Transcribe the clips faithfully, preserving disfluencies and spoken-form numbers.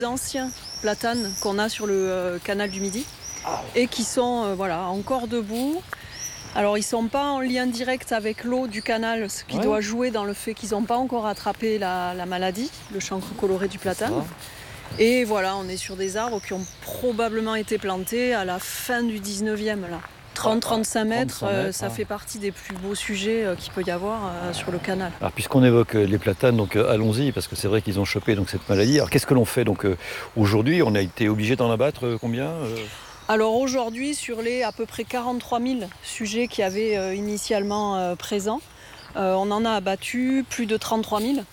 D'anciens platanes qu'on a sur le euh, canal du Midi et qui sont euh, voilà, encore debout. Alors ils ne sont pas en lien direct avec l'eau du canal, ce qui ouais. doit jouer dans le fait qu'ils n'ont pas encore attrapé la, la maladie, le chancre coloré du platane. Et voilà, on est sur des arbres qui ont probablement été plantés à la fin du dix-neuvième. Là. trente à trente-cinq mètres, euh, ça ah. fait partie des plus beaux sujets euh, qu'il peut y avoir euh, sur le canal. Alors puisqu'on évoque les platanes, donc euh, allons-y, parce que c'est vrai qu'ils ont chopé donc, cette maladie. Alors qu'est-ce que l'on fait donc, euh, aujourd'hui? On a été obligé d'en abattre euh, combien euh... Alors aujourd'hui, sur les à peu près quarante-trois mille sujets qui avaient euh, initialement euh, présents, euh, on en a abattu plus de trente-trois mille.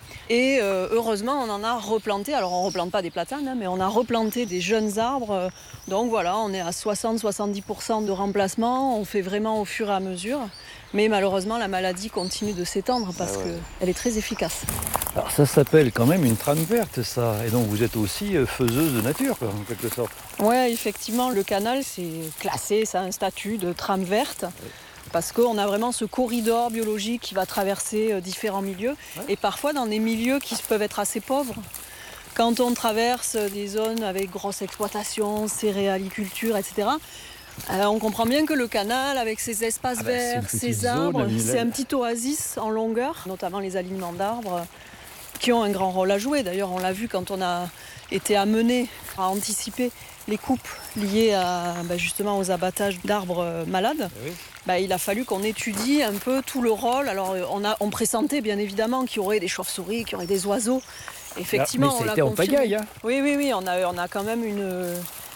Et euh, heureusement, on en a replanté. Alors, on ne replante pas des platanes, hein, mais on a replanté des jeunes arbres. Donc voilà, on est à soixante à soixante-dix pour cent de remplacement. On fait vraiment au fur et à mesure. Mais malheureusement, la maladie continue de s'étendre parce ah ouais. qu'elle est très efficace. Alors, ça s'appelle quand même une trame verte, ça. Et donc, vous êtes aussi faiseuse de nature, quoi, en quelque sorte. Oui, effectivement, le canal, c'est classé, ça a un statut de trame verte. Ouais. Parce qu'on a vraiment ce corridor biologique qui va traverser différents milieux ouais. et parfois dans des milieux qui peuvent être assez pauvres. Quand on traverse des zones avec grosse exploitation, céréaliculture, et cetera, alors on comprend bien que le canal, avec ses espaces ah bah, verts, ses arbres, zone, c'est un petit oasis en longueur, notamment les alignements d'arbres qui ont un grand rôle à jouer. D'ailleurs, on l'a vu quand on a été amené à anticiper les coupes liées à, bah justement aux abattages d'arbres malades. Oui. Bah, il a fallu qu'on étudie un peu tout le rôle. Alors, on, a, on pressentait bien évidemment qu'il y aurait des chauves-souris, qu'il y aurait des oiseaux. Effectivement, ah, mais on l'a confirmé. En pagaille, hein. Oui, oui, oui. On a, on a quand même une,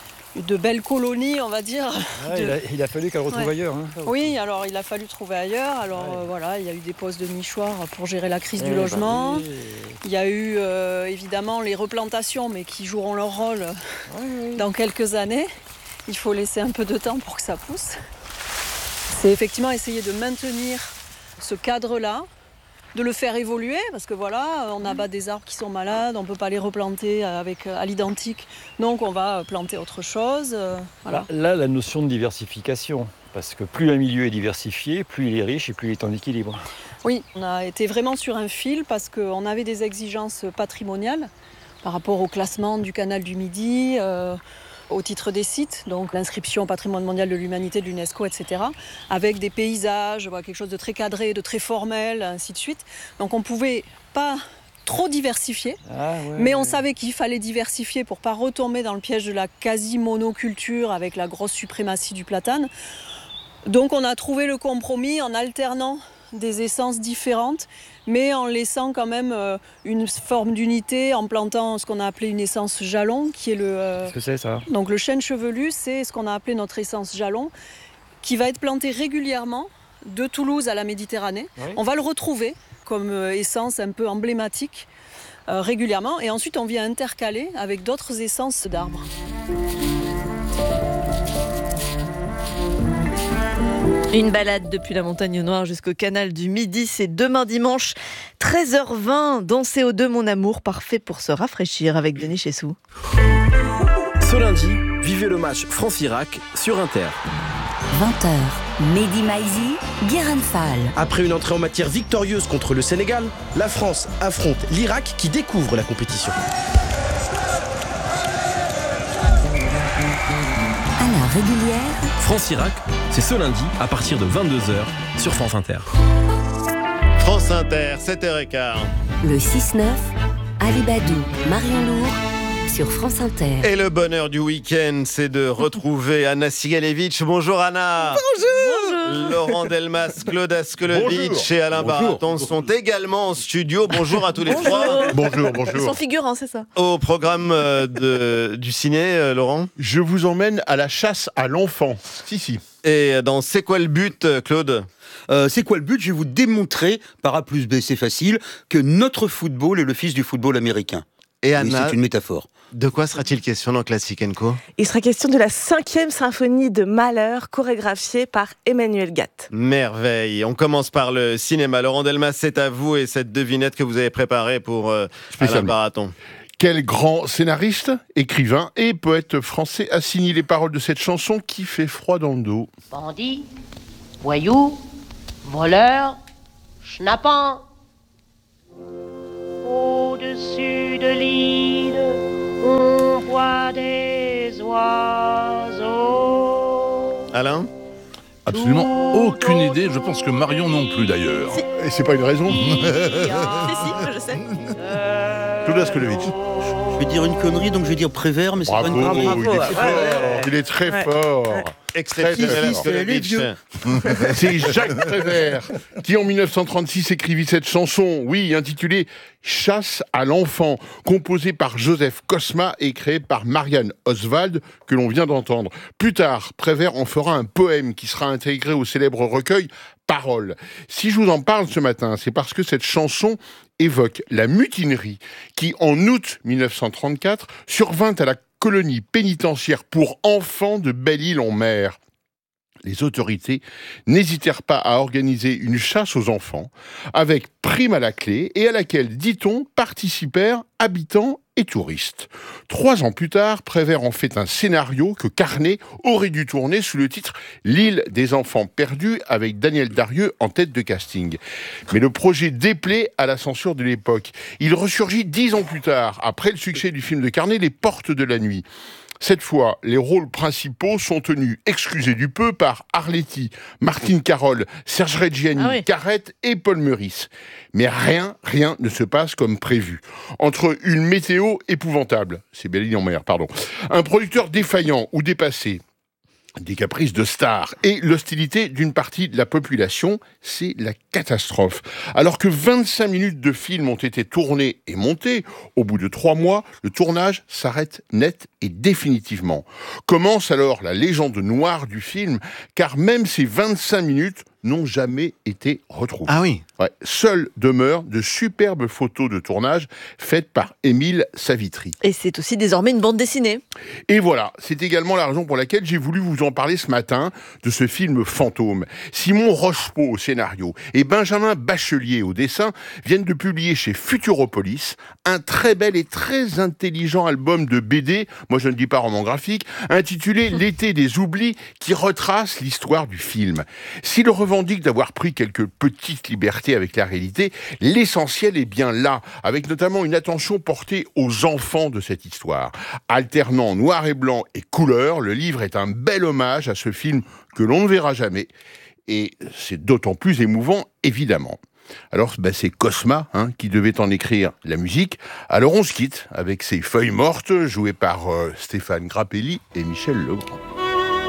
de belles colonies, on va dire. Ah, de... il, a, il a fallu qu'elle retrouve ouais. ailleurs. Hein, oui, alors il a fallu trouver ailleurs. Alors ouais. euh, voilà, il y a eu des postes de nichoirs pour gérer la crise ouais, du logement. Bah oui. Il y a eu euh, évidemment les replantations, mais qui joueront leur rôle ouais, ouais. dans quelques années. Il faut laisser un peu de temps pour que ça pousse. C'est effectivement essayer de maintenir ce cadre-là, de le faire évoluer, parce que voilà, on abat des arbres qui sont malades, on ne peut pas les replanter avec, à l'identique, donc on va planter autre chose. Voilà. Là, la notion de diversification, parce que plus un milieu est diversifié, plus il est riche et plus il est en équilibre. Oui, on a été vraiment sur un fil parce qu'on avait des exigences patrimoniales par rapport au classement du canal du Midi, euh, au titre des sites, donc l'inscription au patrimoine mondial de l'humanité de l'UNESCO, et cetera, avec des paysages, quelque chose de très cadré, de très formel, ainsi de suite. Donc on ne pouvait pas trop diversifier, ah ouais, mais on ouais. savait qu'il fallait diversifier pour ne pas retomber dans le piège de la quasi-monoculture avec la grosse suprématie du platane. Donc on a trouvé le compromis en alternant des essences différentes, mais en laissant quand même euh, une forme d'unité, en plantant ce qu'on a appelé une essence jalon, qui est le... Euh, Qu'est-ce que c'est ça ? Donc le chêne chevelu, c'est ce qu'on a appelé notre essence jalon, qui va être planté régulièrement de Toulouse à la Méditerranée. Oui. On va le retrouver comme euh, essence un peu emblématique euh, régulièrement, et ensuite on vient intercaler avec d'autres essences d'arbres. Une balade depuis la Montagne Noire jusqu'au canal du Midi, c'est demain dimanche, treize heures vingt, dans C O deux Mon Amour, parfait pour se rafraîchir avec Denis Chessou. Ce lundi, vivez le match France-Irak sur Inter. vingt heures, Mehdi Maizi, Guérin Fall. Après une entrée en matière victorieuse contre le Sénégal, la France affronte l'Irak qui découvre la compétition. À la régulière, France-Irak, c'est ce lundi à partir de vingt-deux heures sur France Inter. France Inter, sept heures quinze. Le six neuf, Ali Badou, Marion Lourd sur France Inter. Et le bonheur du week-end, c'est de retrouver Anna Sigalevitch. Bonjour Anna. Bonjour. Laurent Delmas, Claude Askelovitch et Alain Baraton sont également en studio. Bonjour à tous les bonjour. trois. Bonjour, bonjour. Ils sont figurants, c'est ça. Au programme de, du ciné, euh, Laurent. Je vous emmène à la chasse à l'enfant. Si, si. Et dans C'est quoi le but, Claude ? Euh, c'est quoi le but ? Je vais vous démontrer, par A plus B, c'est facile, que notre football est le fils du football américain. Et Anna, oui, c'est une métaphore. De quoi sera-t-il question dans Classic and Co ? Il sera question de la cinquième symphonie de Mahler, chorégraphiée par Emmanuel Gatt. Merveille. On commence par le cinéma. Laurent Delmas, c'est à vous et cette devinette que vous avez préparée pour euh, Alain Baraton. Quel grand scénariste, écrivain et poète français a signé les paroles de cette chanson qui fait froid dans le dos ? Bandit, voyou, voleur, schnappant. Au-dessus de l'île, voix des oiseaux. Alain ? Absolument aucune idée, je pense que Marion non plus d'ailleurs. Si. Et c'est pas une raison. Si, si, je sais. Toulas Skolovic. Je vais dire une connerie, donc je vais dire Prévert, mais c'est pas une Bravo, connerie. il est Bravo, très ouais, fort. Il est très Ouais. fort. Extrait Très, de très Toulas fort. les Skolovic. vieux. C'est Jacques Prévert qui, en mille neuf cent trente-six, écrivit cette chanson, oui, intitulée « Chasse à l'enfant », composée par Joseph Cosma et créée par Marianne Oswald, que l'on vient d'entendre. Plus tard, Prévert en fera un poème qui sera intégré au célèbre recueil « Paroles ». Si je vous en parle ce matin, c'est parce que cette chanson évoque la mutinerie qui, en août mille neuf cent trente-quatre, survint à la colonie pénitentiaire pour enfants de Belle-Île-en-Mer. Les autorités n'hésitèrent pas à organiser une chasse aux enfants, avec prime à la clé, et à laquelle, dit-on, participèrent habitants et touristes. Trois ans plus tard, Prévert en fait un scénario que Carnet aurait dû tourner sous le titre « L'île des enfants perdus » avec Daniel Darieux en tête de casting. Mais le projet déplaît à la censure de l'époque. Il ressurgit dix ans plus tard, après le succès du film de Carnet « Les portes de la nuit ». Cette fois, les rôles principaux sont tenus, excusez du peu, par Arletty, Martine Carole, Serge Reggiani, Ah oui. Carrette et Paul Meurice. Mais rien, rien ne se passe comme prévu. Entre une météo épouvantable, c'est Belle-Île-en-Mer, pardon, un producteur défaillant ou dépassé, des caprices de stars et l'hostilité d'une partie de la population, c'est la catastrophe. Alors que vingt-cinq minutes de film ont été tournées et montées, au bout de trois mois, le tournage s'arrête net et définitivement. Commence alors la légende noire du film, car même ces vingt-cinq minutes n'ont jamais été retrouvées. Ah oui. Ouais. Seules demeurent de superbes photos de tournage faites par Émile Savitry. Et c'est aussi désormais une bande dessinée. Et voilà, c'est également la raison pour laquelle j'ai voulu vous en parler ce matin de ce film fantôme. Simon Rochepeau au scénario et Benjamin Bachelier au dessin viennent de publier chez Futuropolis un très bel et très intelligent album de B D, moi je ne dis pas roman graphique, intitulé L'été des oublis, qui retrace l'histoire du film. S'il revendique d'avoir pris quelques petites libertés avec la réalité, l'essentiel est bien là, avec notamment une attention portée aux enfants de cette histoire. Alternant noir et blanc et couleur, le livre est un bel hommage à ce film que l'on ne verra jamais. Et c'est d'autant plus émouvant, évidemment. Alors, ben, c'est Cosma hein, qui devait en écrire la musique. Alors on se quitte avec ces feuilles mortes, jouées par euh, Stéphane Grappelli et Michel Legrand.